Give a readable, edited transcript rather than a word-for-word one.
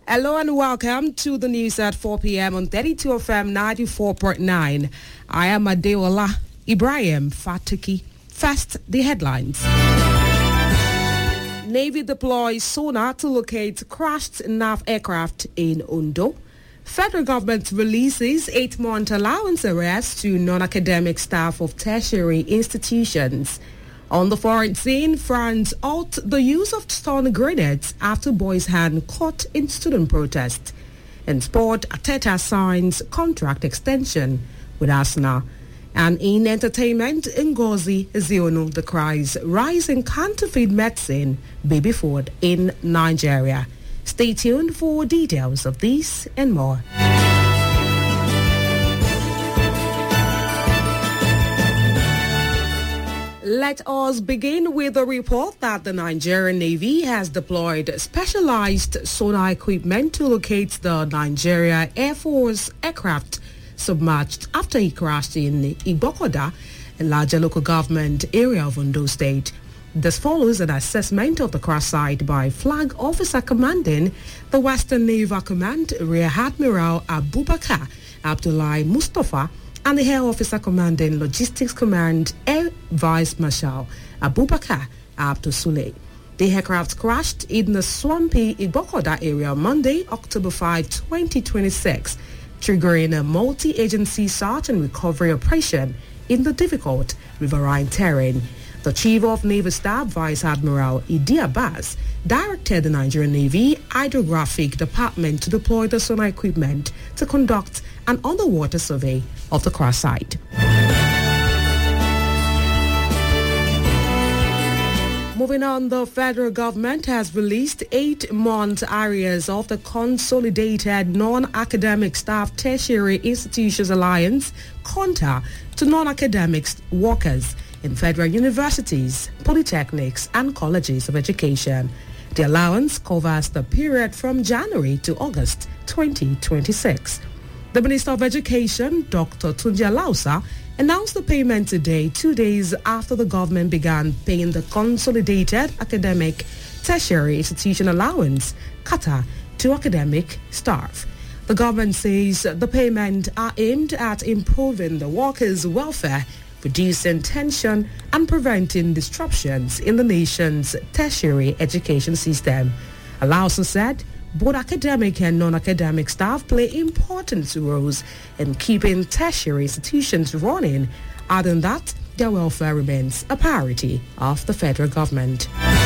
Hello and welcome to the news at 4 p.m. on 32 FM 94.9. I am Adeola Ibrahim Fatuki. First, the headlines. Navy deploys sonar to locate crashed NAV aircraft in Ondo. Federal government releases 8-month allowance arrest to non-academic staff of tertiary institutions. On the foreign scene, France halt the use of stun grenades after boy's hand caught in student protest. In sport, Arteta signs contract extension with Arsenal. And in entertainment, Ngozi Eziono decries rising counterfeit medicine baby food in Nigeria. Stay tuned for details of this and more. Let us begin with a report that the Nigerian Navy has deployed specialized sonar equipment to locate the Nigeria Air Force aircraft submerged after he crashed in Igbokoda, a larger local government area of Ondo State. This follows an assessment of the crash site by Flag Officer Commanding the Western Naval Command, Rear Admiral Abubakar Abdullahi Mustafa, and the Air Officer Commanding Logistics Command, Air Vice Marshal Abubakar Abdul Sule. The aircraft crashed in the swampy Igbokoda area on Monday, October 5, 2026, triggering a multi-agency search and recovery operation in the difficult riverine terrain. The Chief of Naval Staff, Vice Admiral Idi Abbas, directed the Nigerian Navy Hydrographic Department to deploy the sonar equipment to conduct an underwater survey of the crash site. Moving on, the federal government has released 8-month arrears of the Consolidated Non-Academic Staff Tertiary Institutions Alliance, CONTA, to non-academic workers in federal universities, polytechnics, and colleges of education. The allowance covers the period from January to August 2026. The Minister of Education, Dr. Tunji Alausa, announced the payment today, 2 days after the government began paying the Consolidated Academic Tertiary Institution Allowance, CATA, to academic staff. The government says the payment are aimed at improving the workers' welfare, reducing tension, and preventing disruptions in the nation's tertiary education system. Alausa said both academic and non-academic staff play important roles in keeping tertiary institutions running, adding that their welfare remains a priority of the federal government.